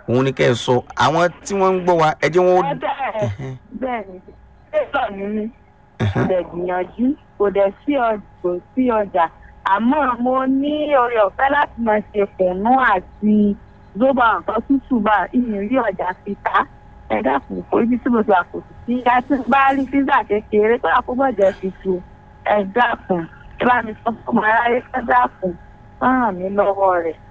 òun ni kẹ́ ẹ sọ àwọn tí wọ́n ń gbọ́ wa ẹ jẹ́ wọn. bẹ́ẹ̀ ni tẹ́lọ̀ ni mí kò dẹ̀ gbìyànjú kò dẹ̀ sí ọjà àmọ́ mo ní oore ọ̀fẹ́ láti máa ṣe kùnú àti zobo nǹkan tútù bá ìyìn rí ọjà fi ta ẹ dákun kò ibi tí mo ti àkókò sí ìyá tí bá rí fíńdà kékeré kó àkókò jẹ́ tuntun ẹ dákun ẹ bá mi sọ fún ọmọ aráyé ẹ dákun ràn mí lọ́wọ́ rẹ̀.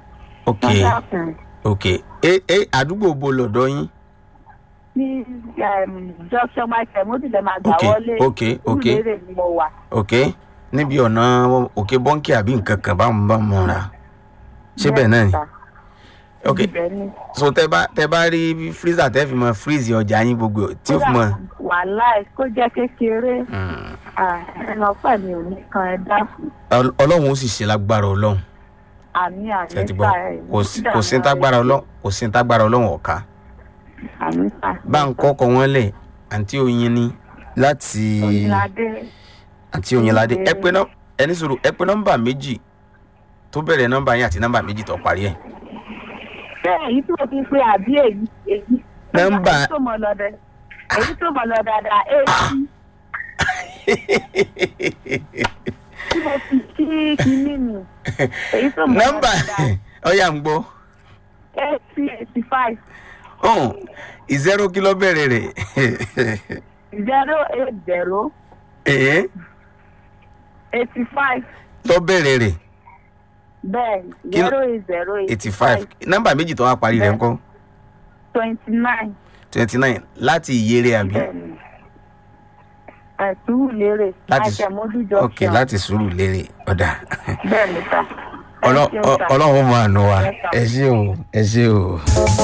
ok àdúgbò bo lọ́dọ̀ yín. ní junction michael mo ti lè máa gbà wọlé ìlérè ni mo wà. ok níbi ọ̀nà òkè bọ́ńkì àbí nǹkan kan bá ń bá mọ̀ ra síbẹ̀ náà ni. ok so tẹ bá rí freezer tẹ fi mọ freeze ọjà yín gbogbo tí ó fi mọ. wàhálà kó jẹ́ kékeré ẹnà ọ̀pẹ mi ò ní kan ẹ dákun. ọlọ́run ó sì ṣe lágbára ọlọ́run. àmì àmísà kò sí tágbára ọlọ́run ọ̀ka. àmísà. bá ń kọ́kọ́ wọn lẹ̀ àǹtí oyin ni láti àǹtí oyinládé ẹni sọ̀rọ̀ ẹ pé nọ́mbà méjì tó bẹ̀rẹ̀ nọ́mbà yín àti nọ́mbà méjì tó parí ẹ̀. bẹ́ẹ̀ èyí tí mo fi pe àbí èyí. nọ́mbà èyí tó mọ̀ lọ dáadáa 80. tí mo fi kí kíní mi. èyí tó mọ̀ lọ dáadáa. nọ́mbà ọ̀yà ń gbọ́. 8085. 0 kí ló bẹ̀rẹ̀ rẹ̀. 080. 85. tó bẹ̀rẹ̀ rẹ̀. bẹ́ẹ̀ 08085. nọ́mbà méjì tó wá parí rẹ̀ ńkọ́. 29 láti ìyèrè àbí. Sùúrùlérè àjẹmójújọ. ok láti Sùúrùlérè ọ̀dà. bẹ́ẹ̀ ni sà. ọlọ́run máa nù wá ẹ ṣé o.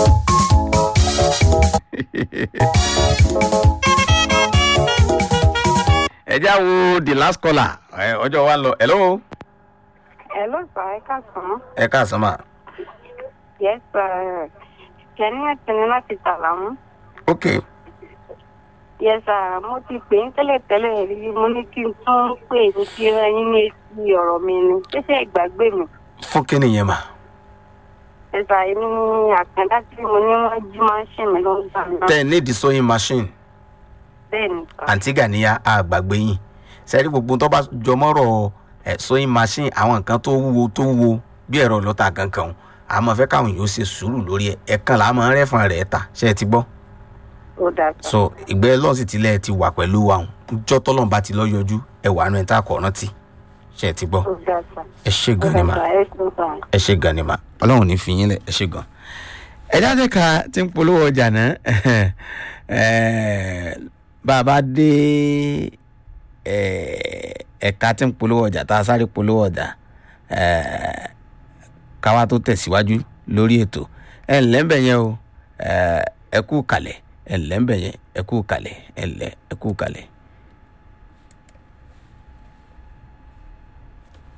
ẹ já wo the last caller ọjọ́ wa lọ. hello sir ẹ káàsán. ẹ káàsán mà. yes sir kẹ́ni ẹ̀tẹ̀ni láti Tàlámú. ok. yes sir mo ti pè ń tẹ́lẹ̀tẹ́lẹ̀ rí mo ní kí n tún pè ní kí ẹ yín ní etí ọ̀rọ̀ mi ni ṣẹ́ṣẹ́ ìgbàgbé mi. fún kí nìyẹn mà. yes sir èmi ní àkàndá tí mo ní wọ́n jí máṣíìnì ló ń gbà náà. tẹ́ ẹ ní the sewing machine. bẹ́ẹ̀ni sir. àǹtí Gàníyà àgbàgbé yín sẹ́rí gbogbo tó bá jọmọ́rọ̀ sewing machine àwọn nǹkan tó wúwo bí ẹ̀rọ lọ́ta kankan àmọ́ fẹ́ káwọn yóò ṣe sùúrù lórí ẹ̀kan là á máa rẹ́fọn rẹ̀ ta ṣe é ti gbọ́. ó dáa sir. so ìgbẹ́ lọ́sì tilẹ̀ ti wà pẹ̀lú wa jọ́ tọ́lọ́n bá ti lọ yọjú ẹ̀wà nù ẹ̀ tá a kọ̀ rántí ṣe é ti gbọ́. ó dáa sir. ẹ ṣé gan ni mà ẹ ṣé gan ni mà ọlọ́run ní fi yín lẹ̀ ẹ ṣé gan. ẹ jáde ká tí ń polówó ọjà náà bàbá dé ẹ̀ka tí ń polówó ọjà tá a sáré polówó ọjà káwá tó tẹ̀síwájú lórí ètò ẹ ǹlẹ́ ń bẹ̀ yẹn o ẹ kú kalẹ̀ ẹ ǹlẹ́ ń bẹ̀ yẹn ẹ kú kalẹ̀ ẹ ǹlẹ́ ẹ kú kalẹ̀.